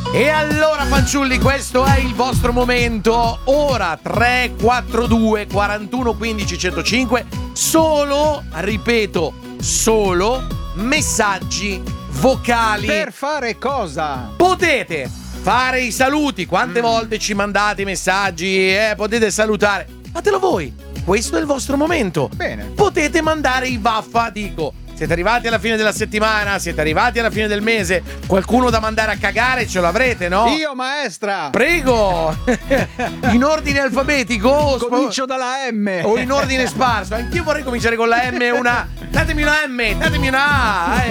E allora fanciulli, questo è il vostro momento. Ora 342 41 15 105. Solo, ripeto, solo messaggi vocali. Per fare cosa? Potete fare i saluti. Quante volte ci mandate i messaggi? Potete salutare. Fatelo voi. Questo è il vostro momento. Bene. Potete mandare i vaffa, dico. Siete arrivati alla fine della settimana? Siete arrivati alla fine del mese? Qualcuno da mandare a cagare ce l'avrete, no? Io, maestra! Prego! In ordine alfabetico? Comincio dalla M. O in ordine sparso? Anch'io vorrei cominciare con la M e una... Datemi una M, datemi una A!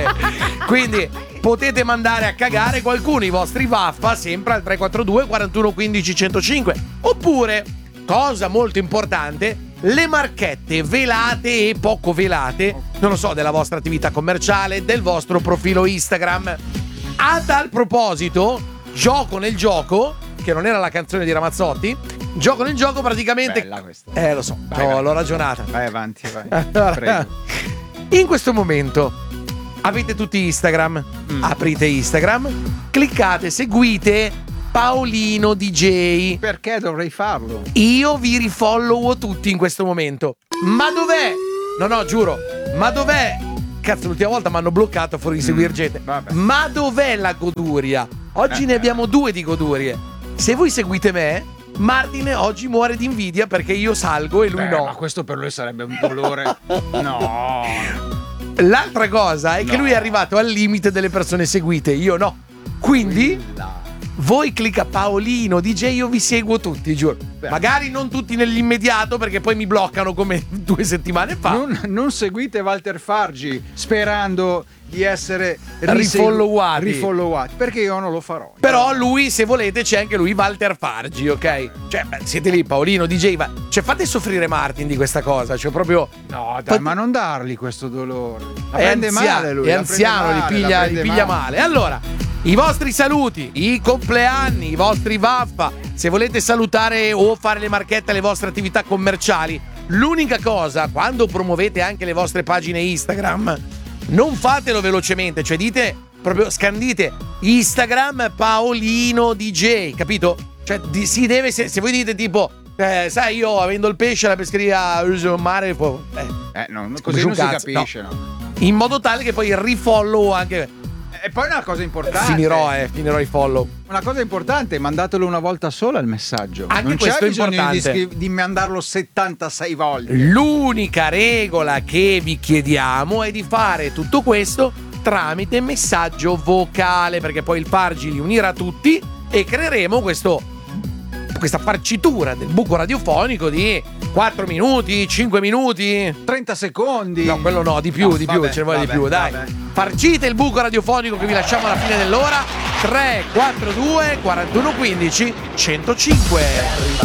Quindi potete mandare a cagare qualcuno i vostri vaffa sempre al 342 41 15 105. Oppure, cosa molto importante, le marchette velate e poco velate, non lo so, della vostra attività commerciale, del vostro profilo Instagram. A tal proposito, Gioco nel gioco, che non era la canzone di Ramazzotti, Gioco nel gioco praticamente... Bella questa. Lo so, l'ho ragionata. Vai avanti, vai. Prego. In questo momento avete tutti Instagram, aprite Instagram, cliccate, seguite Paolino DJ. Perché dovrei farlo? Io vi rifollowo tutti in questo momento. Ma dov'è? No, giuro. Ma dov'è? Cazzo, l'ultima volta mi hanno bloccato fuori di seguire gente. Vabbè. Ma dov'è la goduria? Oggi ne abbiamo due di godurie. Se voi seguite me, Martin oggi muore di invidia perché io salgo e lui no. Ma questo per lui sarebbe un dolore. No. L'altra cosa è che lui è arrivato al limite delle persone seguite, io no. Quindi voi clicca Paolino DJ, io vi seguo tutti, giuro. Magari non tutti nell'immediato perché poi mi bloccano come 2 settimane fa. Non seguite Walter Fargi sperando di essere rifollowati, perché io non lo farò. Però lui, se volete, c'è anche lui, Walter Fargi, ok? Cioè, siete lì, Paolino DJ, cioè fate soffrire Martin di questa cosa, cioè proprio... No, dai, ma non dargli questo dolore. La è prende anziano, male lui. è anziano, li piglia male. Allora, i vostri saluti, i compleanni, i vostri vaffa, se volete salutare o fare le marchette alle vostre attività commerciali, l'unica cosa, quando promuovete anche le vostre pagine Instagram, non fatelo velocemente, cioè dite, proprio scandite Instagram Paolino DJ, capito? Cioè si deve, se voi dite tipo, sai, io avendo il pesce alla pescheria uso mare, così non si capisce, no. In modo tale che poi rifollow anche... E poi una cosa importante. Finirò i follow. Una cosa importante, mandatelo una volta sola il messaggio. Anche non questo c'è è bisogno importante. di mandarlo 76 volte. L'unica regola che vi chiediamo è di fare tutto questo tramite messaggio vocale, perché poi il Fargi li unirà tutti e creeremo questa farcitura del buco radiofonico di 4 minuti, 5 minuti, 30 secondi. No, quello no, di più, ce ne vuole di più, dai. Farcite il buco radiofonico che vi lasciamo alla fine dell'ora. 3, 4, 2, 41, 15, 105.